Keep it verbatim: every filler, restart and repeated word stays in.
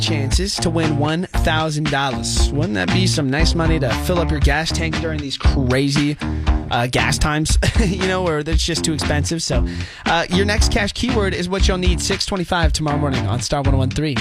chances to win one thousand dollars. Wouldn't that be some nice money to fill up your gas tank during these crazy uh, gas times, you know, where it's just too expensive? So uh, your next cash keyword is what you'll need six twenty-five tomorrow morning on Star one oh one three.